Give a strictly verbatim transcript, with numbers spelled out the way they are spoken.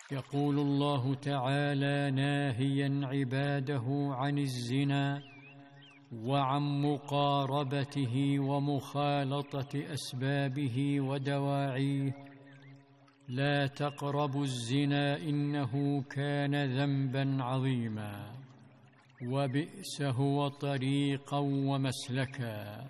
يقول الله تعالى ناهيا عباده عن الزنا وعن مقاربته ومخالطة أسبابه ودواعيه: لا تقربوا الزنا إنه كان ذنبا عظيما وبئس هو طريقا ومسلكا.